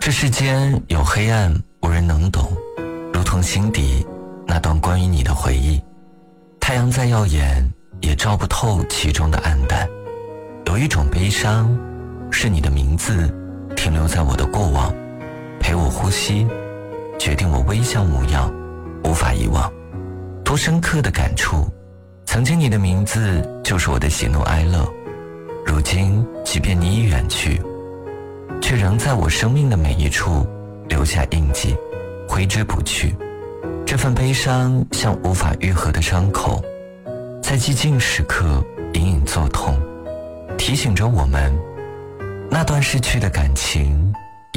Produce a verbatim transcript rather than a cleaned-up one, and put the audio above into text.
这世间有黑暗无人能懂，如同心底那段关于你的回忆，太阳再耀眼也照不透其中的暗淡。有一种悲伤，是你的名字停留在我的过往，陪我呼吸，决定我微笑模样，无法遗忘。多深刻的感触，曾经你的名字就是我的喜怒哀乐，如今即便你已远去，却仍在我生命的每一处留下印记，挥之不去。这份悲伤像无法愈合的伤口，在寂静时刻隐隐作痛，提醒着我们那段逝去的感情